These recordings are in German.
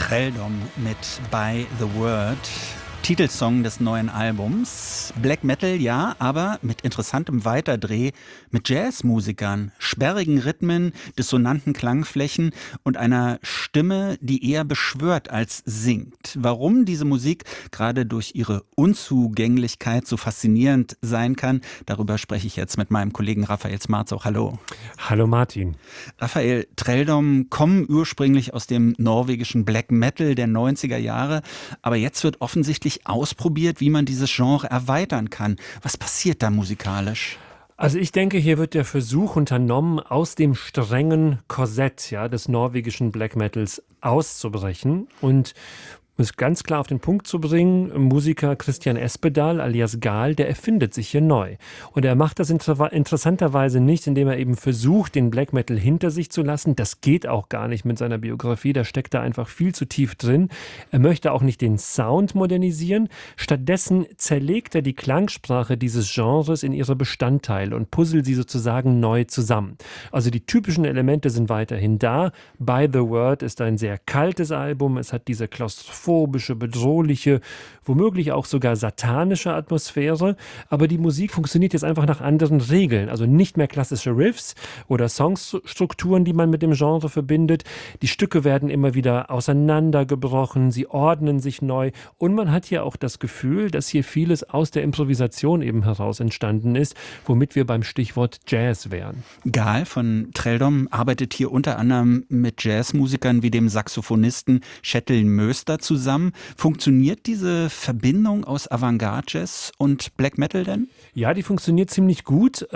Trelldom mit By the Word, Titelsong des neuen Albums. Black Metal, ja, aber mit interessantem Weiterdreh, mit Jazzmusikern, sperrigen Rhythmen, dissonanten Klangflächen und einer Stimme, die eher beschwört als singt. Warum diese Musik gerade durch ihre Unzugänglichkeit so faszinierend sein kann, darüber spreche ich jetzt mit meinem Kollegen Raphael Smarzoch. Hallo. Hallo Martin. Raphael, Trelldom kommen ursprünglich aus dem norwegischen Black Metal der 90er Jahre, aber jetzt wird offensichtlich ausprobiert, wie man dieses Genre erweitern kann. Was passiert da musikalisch? Also ich denke, hier wird der Versuch unternommen, aus dem strengen Korsett des norwegischen Black Metals auszubrechen und es ganz klar auf den Punkt zu bringen, Musiker Christian Espedal alias Gaal, der erfindet sich hier neu. Und er macht das interessanterweise nicht, indem er eben versucht, den Black Metal hinter sich zu lassen. Das geht auch gar nicht mit seiner Biografie, da steckt da einfach viel zu tief drin. Er möchte auch nicht den Sound modernisieren. Stattdessen zerlegt er die Klangsprache dieses Genres in ihre Bestandteile und puzzelt sie sozusagen neu zusammen. Also die typischen Elemente sind weiterhin da. By the Word ist ein sehr kaltes Album. Es hat diese klaustrophobische, bedrohliche, womöglich auch sogar satanische Atmosphäre, aber die Musik funktioniert jetzt einfach nach anderen Regeln, also nicht mehr klassische Riffs oder Songstrukturen, die man mit dem Genre verbindet. Die Stücke werden immer wieder auseinandergebrochen, sie ordnen sich neu und man hat hier auch das Gefühl, dass hier vieles aus der Improvisation eben heraus entstanden ist, womit wir beim Stichwort Jazz wären. Gaal von Trelldom arbeitet hier unter anderem mit Jazzmusikern wie dem Saxophonisten Kjetil Møster zusammen. Funktioniert diese Verbindung aus Avantgarde-Jazz und Black Metal denn? Ja, die funktioniert ziemlich gut.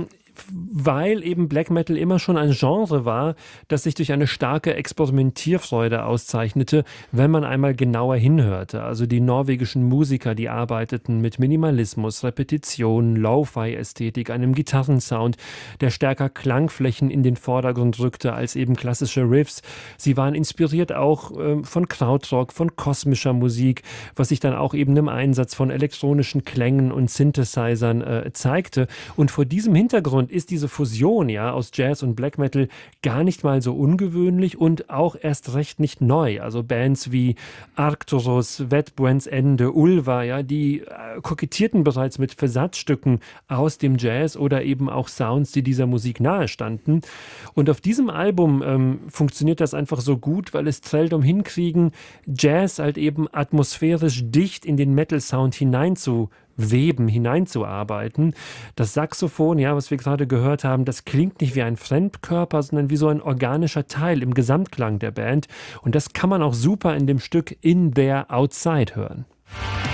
Weil eben Black Metal immer schon ein Genre war, das sich durch eine starke Experimentierfreude auszeichnete, wenn man einmal genauer hinhörte. Also die norwegischen Musiker, die arbeiteten mit Minimalismus, Repetition, Lo-Fi-Ästhetik, einem Gitarrensound, der stärker Klangflächen in den Vordergrund rückte als eben klassische Riffs. Sie waren inspiriert auch von Krautrock, von kosmischer Musik, was sich dann auch eben im Einsatz von elektronischen Klängen und Synthesizern zeigte. Und vor diesem Hintergrund ist diese Fusion aus Jazz und Black Metal gar nicht mal so ungewöhnlich und auch erst recht nicht neu. Also Bands wie Arcturus, Wetbwens Ende, Ulva, die kokettierten bereits mit Versatzstücken aus dem Jazz oder eben auch Sounds, die dieser Musik nahestanden. Und auf diesem Album funktioniert das einfach so gut, weil es Trelldom hinkriegen, Jazz halt eben atmosphärisch dicht in den Metal-Sound hineinzuarbeiten. Das Saxophon, was wir gerade gehört haben, das klingt nicht wie ein Fremdkörper, sondern wie so ein organischer Teil im Gesamtklang der Band. Und das kann man auch super in dem Stück In There Outside hören.